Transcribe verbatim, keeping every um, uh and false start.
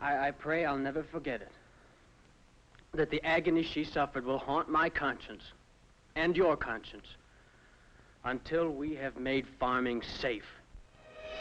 I, I pray I'll never forget it. That the agony she suffered will haunt my conscience and your conscience until we have made farming safe.